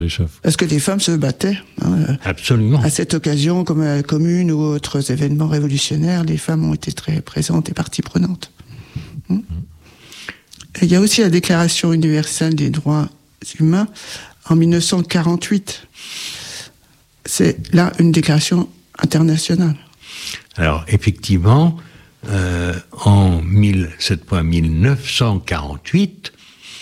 les chefs. Parce que les femmes se battaient. Absolument. À cette occasion, comme à la Commune ou autres événements révolutionnaires, les femmes ont été très présentes et partie prenante. Et il y a aussi la Déclaration universelle des droits humains en 1948. C'est là une déclaration internationale. Alors, effectivement, en 1948,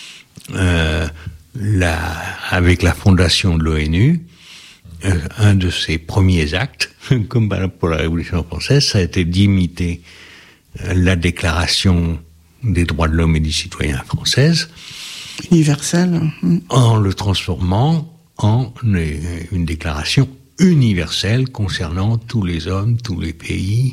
avec la fondation de l'ONU, un de ses premiers actes, comme pour la Révolution française, ça a été d'imiter la Déclaration des droits de l'homme et du citoyen française, universelle, en le transformant en une déclaration universelle concernant tous les hommes, tous les pays,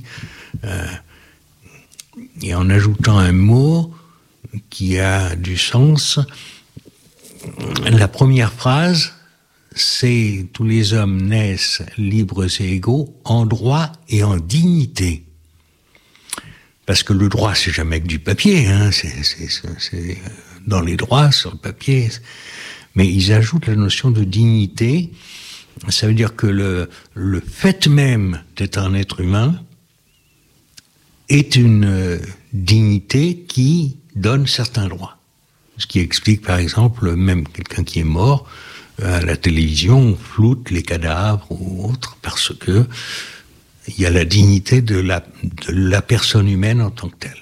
et en ajoutant un mot qui a du sens. La première phrase, c'est « Tous les hommes naissent libres et égaux en droit et en dignité ». Parce que le droit, c'est jamais que du papier, hein, c'est dans les droits, sur le papier. Mais ils ajoutent la notion de dignité. Ça veut dire que le fait même d'être un être humain est une dignité qui donne certains droits. Ce qui explique, par exemple, même quelqu'un qui est mort, à la télévision, on floute les cadavres ou autres, parce que il y a la dignité de la personne humaine en tant que telle.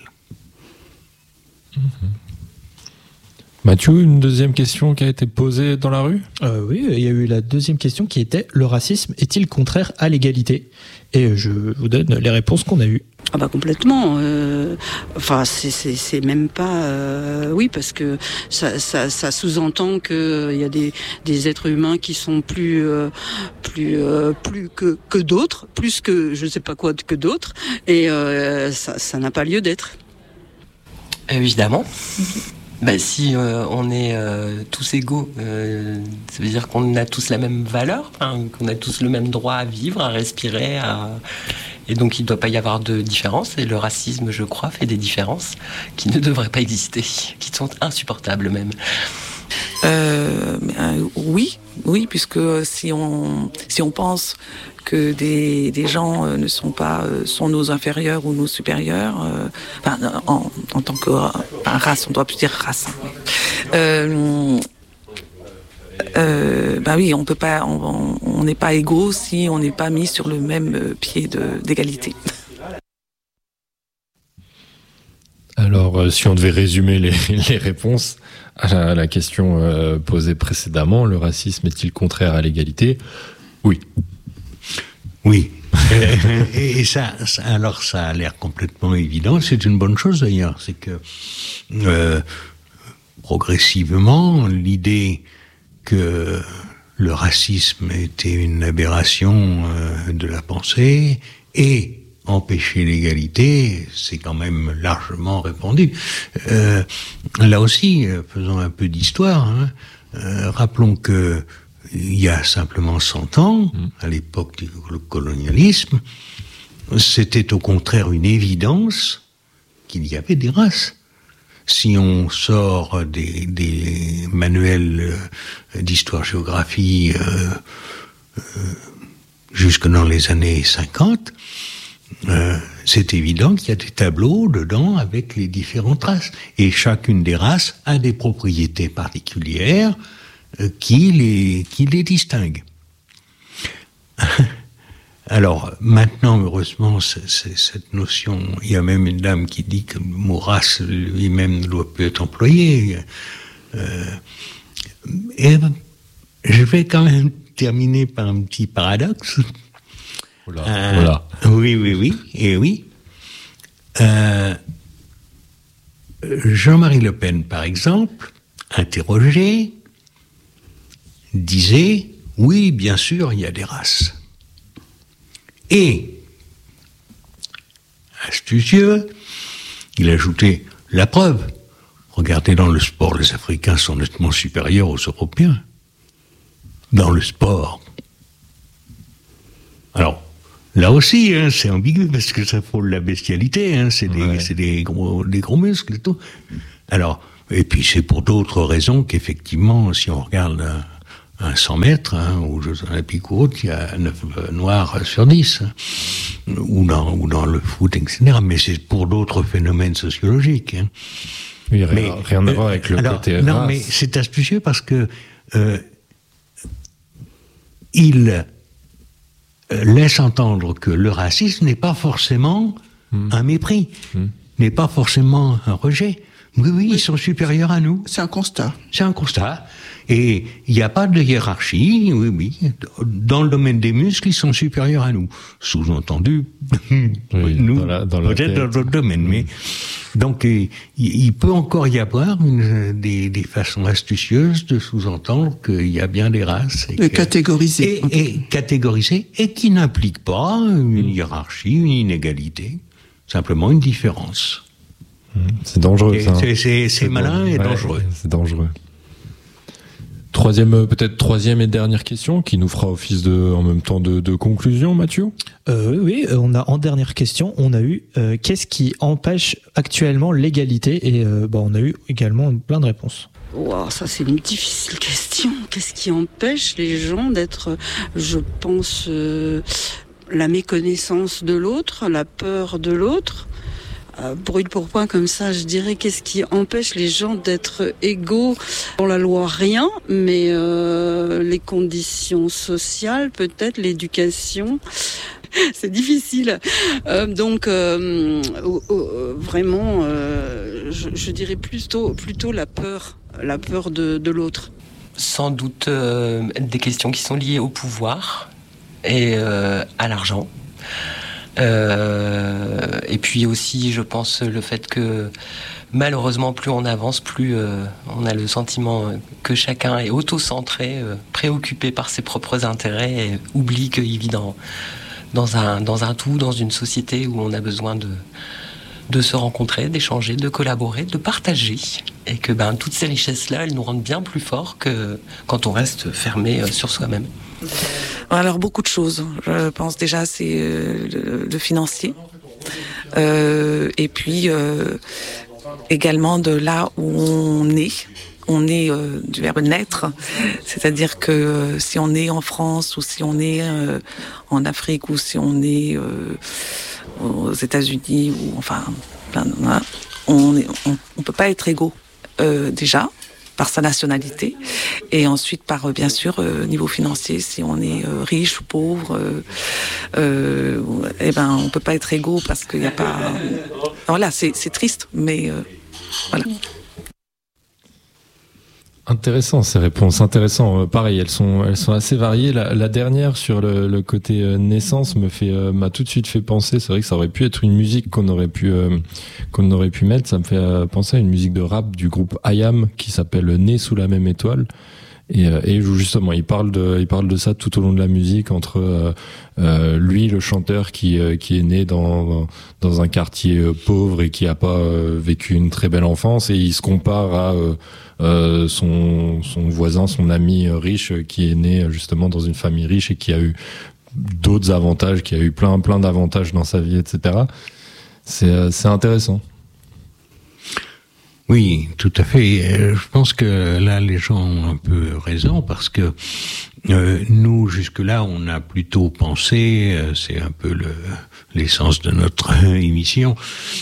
Mathieu, une deuxième question qui a été posée dans la rue ? Oui, il y a eu la deuxième question qui était « Le racisme est-il contraire à l'égalité ?» Et je vous donne les réponses qu'on a eues. Ah bah complètement. Enfin, c'est même pas. Oui, parce que ça sous-entend que il y a des êtres humains qui sont plus que d'autres, plus que je ne sais pas quoi que d'autres, et ça n'a pas lieu d'être. Évidemment. Si on est tous égaux, ça veut dire qu'on a tous la même valeur, qu'on a tous le même droit à vivre, à respirer, et donc il ne doit pas y avoir de différence. Et le racisme, je crois, fait des différences qui ne devraient pas exister, qui sont insupportables même. Oui, puisque si on pense que des gens ne sont pas sont nos inférieurs ou nos supérieurs, en tant que race, on doit plus dire race. Oui, on peut pas, on n'est pas égaux si on n'est pas mis sur le même pied d'égalité. Alors, si on devait résumer les réponses à la question posée précédemment, le racisme est-il contraire à l'égalité ? Oui. Oui. Et ça a l'air complètement évident. C'est une bonne chose d'ailleurs. C'est que progressivement, l'idée que le racisme était une aberration de la pensée et empêcher l'égalité, c'est quand même largement répandu. Là aussi, faisons un peu d'histoire, rappelons que il y a simplement 100 ans, à l'époque du colonialisme, c'était au contraire une évidence qu'il y avait des races. Si on sort des manuels d'histoire-géographie jusque dans les années 50, c'est évident qu'il y a des tableaux dedans avec les différentes races. Et chacune des races a des propriétés particulières qui les distinguent. Alors, maintenant, heureusement, cette notion, il y a même une dame qui dit que le mot race lui-même ne doit plus être employé. Et je vais quand même terminer par un petit paradoxe. Voilà. Oui. Jean-Marie Le Pen, par exemple, interrogé, disait « Oui, bien sûr, il y a des races. » Et, astucieux, il ajoutait « La preuve, regardez dans le sport, les Africains sont nettement supérieurs aux Européens. Dans le sport. » Alors, là aussi, c'est ambigu parce que ça frôle la bestialité, c'est des gros muscles et tout. Alors, et puis c'est pour d'autres raisons qu'effectivement, si on regarde un 100 mètres, aux Jeux Olympiques ou autres, il y a 9 noirs sur 10, ou dans le foot, etc. Mais c'est pour d'autres phénomènes sociologiques. Oui, rien à voir avec le côté race. Non, mais c'est astucieux parce que il laisse entendre que le racisme n'est pas forcément un mépris, n'est pas forcément un rejet. Oui, ils sont supérieurs à nous. C'est un constat. C'est un constat. Et il n'y a pas de hiérarchie, oui. Dans le domaine des muscles, ils sont supérieurs à nous. Sous-entendu, nous, peut-être dans d'autres domaines. Mais, donc, il peut encore y avoir des façons astucieuses de sous-entendre qu'il y a bien des races. De catégoriser. Et catégoriser, et qui n'implique pas une hiérarchie, une inégalité. Simplement une différence. C'est dangereux, ça. C'est malin et dangereux. C'est dangereux. Troisième et dernière question, qui nous fera office en même temps de conclusion, Mathieu. Oui, on a en dernière question, on a eu qu'est-ce qui empêche actuellement l'égalité, et on a eu également plein de réponses. Wow, ça c'est une difficile question. Qu'est-ce qui empêche les gens d'être, je pense, la méconnaissance de l'autre, la peur de l'autre. Brûle pour point comme ça, je dirais qu'est-ce qui empêche les gens d'être égaux dans la loi, rien, mais les conditions sociales, peut-être l'éducation, c'est difficile. Donc vraiment, je dirais plutôt la peur de l'autre. Sans doute des questions qui sont liées au pouvoir et à l'argent. Et puis aussi, je pense, le fait que malheureusement, plus on avance, plus on a le sentiment que chacun est auto-centré, préoccupé par ses propres intérêts et oublie qu'il vit dans un tout, dans une société où on a besoin de se rencontrer, d'échanger, de collaborer, de partager. Et que toutes ces richesses-là, elles nous rendent bien plus forts que quand on reste fermé sur soi-même. Alors beaucoup de choses. Je pense déjà c'est le financier. Et puis également de là où on est. On est du verbe naître, c'est-à-dire que si on est en France ou si on est en Afrique ou si on est aux États-Unis ou enfin on peut pas être égaux déjà par sa nationalité et ensuite par bien sûr niveau financier, si on est riche ou pauvre, on peut pas être égaux parce qu'il y a pas. Voilà, c'est triste, mais voilà. Intéressant, ces réponses, intéressant. Pareil, elles sont assez variées. La dernière sur le côté naissance m'a tout de suite fait penser. C'est vrai que ça aurait pu être une musique qu'on aurait pu mettre. Ça me fait penser à une musique de rap du groupe IAM qui s'appelle Né sous la même étoile. Et justement, il parle de ça tout au long de la musique, entre lui, le chanteur qui est né dans un quartier pauvre et qui a pas vécu une très belle enfance, et il se compare à son voisin, son ami riche qui est né justement dans une famille riche et qui a eu d'autres avantages, qui a eu plein d'avantages dans sa vie, etc. C'est intéressant. Oui, tout à fait. Je pense que là, les gens ont un peu raison, parce que nous, jusque-là, on a plutôt pensé, c'est un peu l'essence de notre émission,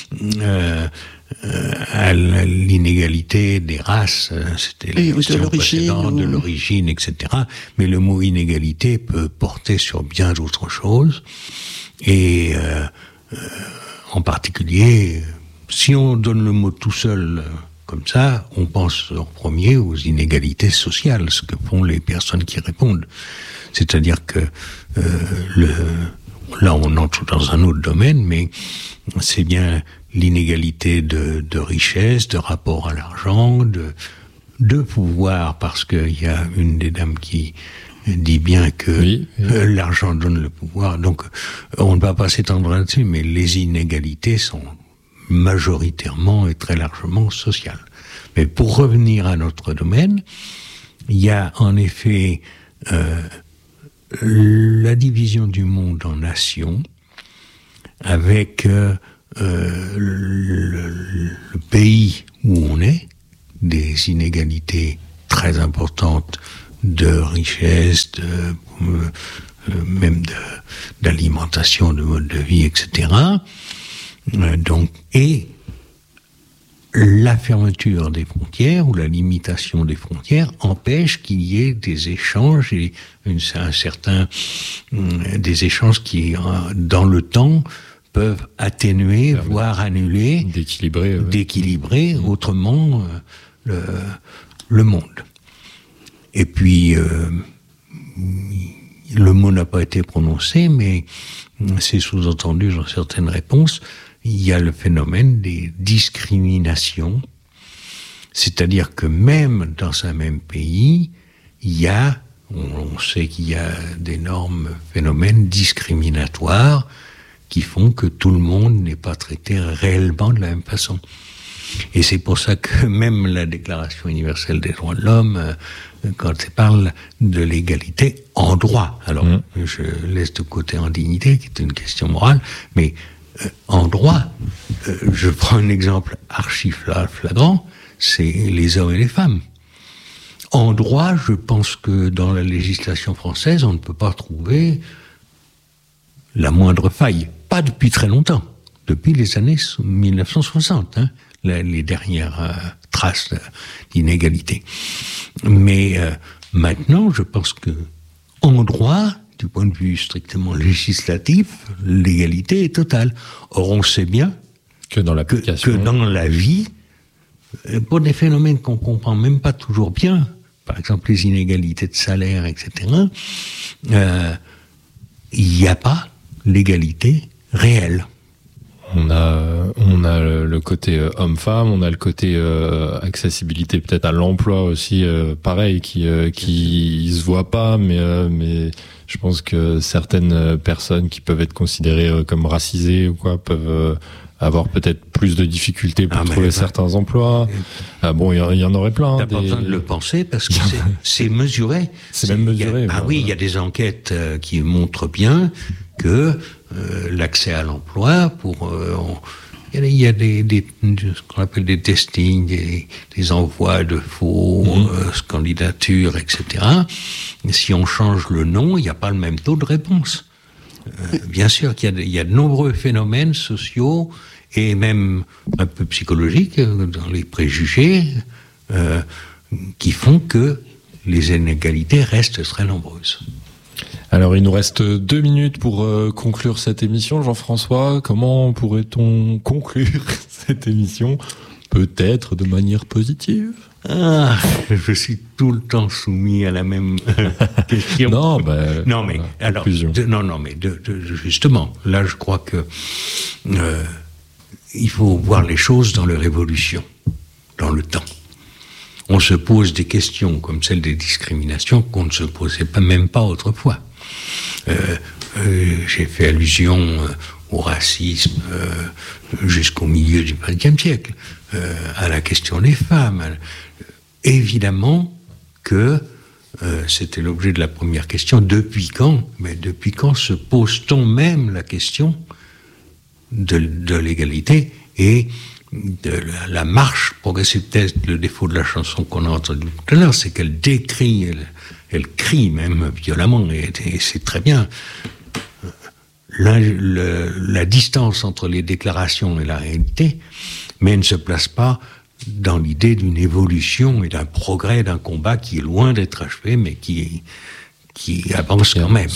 à l'inégalité des races, c'était la question précédente, de l'origine, etc. Mais le mot inégalité peut porter sur bien d'autres choses, et en particulier, si on donne le mot tout seul comme ça, on pense en premier aux inégalités sociales, ce que font les personnes qui répondent. C'est-à-dire que là, on entre dans un autre domaine, mais c'est bien l'inégalité de richesse, de rapport à l'argent, de pouvoir, parce qu'il y a une des dames qui dit bien que l'argent donne le pouvoir. Donc, on ne va pas s'étendre là-dessus, mais les inégalités sont majoritairement et très largement sociales. Mais pour revenir à notre domaine, il y a en effet la division du monde en nations, avec le pays où on est, des inégalités très importantes de richesse, même d'alimentation, de mode de vie, etc. Et la fermeture des frontières ou la limitation des frontières empêche qu'il y ait des échanges et des échanges qui, dans le temps, peuvent atténuer, voire annuler, d'équilibrer autrement le monde. Et puis, le mot n'a pas été prononcé, mais c'est sous-entendu dans certaines réponses, il y a le phénomène des discriminations, c'est-à-dire que même dans un même pays, on sait qu'il y a d'énormes phénomènes discriminatoires qui font que tout le monde n'est pas traité réellement de la même façon. Et c'est pour ça que même la Déclaration universelle des droits de l'homme, quand elle parle de l'égalité en droit, alors je laisse de côté en dignité, qui est une question morale, mais en droit, je prends un exemple archi-flagrant, c'est les hommes et les femmes. En droit, je pense que dans la législation française, on ne peut pas trouver la moindre faille. Pas depuis très longtemps, depuis les années 1960, les dernières traces d'inégalité. Mais maintenant, je pense que en droit, du point de vue strictement législatif, l'égalité est totale. Or, on sait bien que dans la vie, pour des phénomènes qu'on comprend même pas toujours bien, par exemple les inégalités de salaire, etc., il n'y a pas l'égalité réelle. On a le côté homme-femme, on a le côté accessibilité peut-être à l'emploi aussi, pareil, qui se voit pas, mais je pense que certaines personnes qui peuvent être considérées comme racisées ou quoi peuvent avoir peut-être plus de difficultés pour trouver certains emplois. Bon, il y en aurait plein. T'as pas besoin de le penser parce que c'est mesuré. C'est même mesuré. Oui, il y a des enquêtes qui montrent bien que l'accès à l'emploi il y a ce qu'on appelle des testings, des envois de faux candidatures, etc. Si on change le nom, il n'y a pas le même taux de réponse. Bien sûr qu'il y a de nombreux phénomènes sociaux et même un peu psychologiques dans les préjugés qui font que les inégalités restent très nombreuses. Alors, il nous reste 2 minutes pour conclure cette émission. Jean-François, comment pourrait-on conclure cette émission? Peut-être de manière positive? Je suis tout le temps soumis à la même question. Justement, là, je crois que il faut voir les choses dans leur évolution, dans le temps. On se pose des questions comme celle des discriminations qu'on ne se posait même pas autrefois. J'ai fait allusion au racisme jusqu'au milieu du XXe siècle, à la question des femmes. Évidemment que c'était l'objet de la première question. Depuis quand se pose-t-on même la question de l'égalité et de la marche progressive? Peut-être le défaut de la chanson qu'on a entendue tout à l'heure, c'est qu'elle décrit, elle crie même violemment, et c'est très bien. La distance entre les déclarations et la réalité, mais elle ne se place pas dans l'idée d'une évolution et d'un progrès, d'un combat qui est loin d'être achevé, mais qui avance quand même.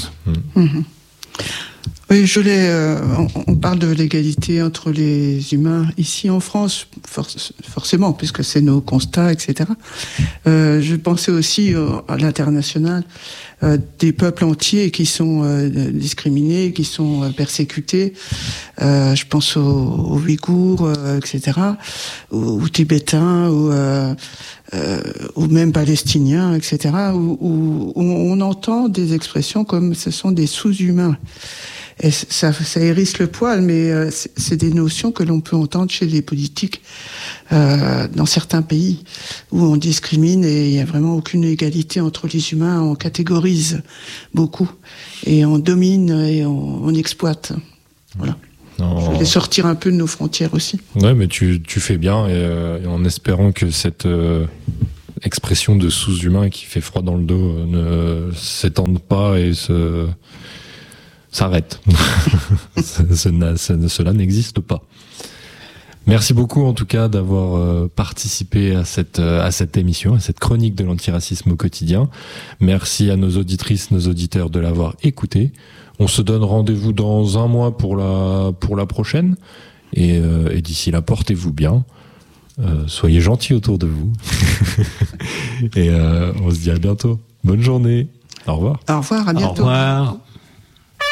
Oui, on parle de l'égalité entre les humains ici en France, forcément, puisque c'est nos constats, etc. Je pensais aussi à l'international, des peuples entiers qui sont discriminés, qui sont persécutés. Je pense aux Ouïghours, etc., aux Tibétains, ou même Palestiniens, etc., où on entend des expressions comme ce sont des sous-humains. Et ça hérisse le poil, mais c'est des notions que l'on peut entendre chez les politiques dans certains pays où on discrimine et il n'y a vraiment aucune égalité entre les humains. On catégorise beaucoup et on domine et on exploite. Voilà. Je voulais sortir un peu de nos frontières aussi. Ouais, mais tu fais bien et en espérant que cette expression de sous-humain qui fait froid dans le dos ne s'étendent pas et s'arrêtent. Cela n'existe pas. Merci beaucoup en tout cas d'avoir participé à cette émission, à cette chronique de l'antiracisme au quotidien. Merci à nos auditrices, nos auditeurs de l'avoir écouté. On se donne rendez-vous dans un mois pour la prochaine. Et d'ici là, portez-vous bien. Soyez gentils autour de vous. Et on se dit à bientôt. Bonne journée. Au revoir. Au revoir, à bientôt. Au revoir.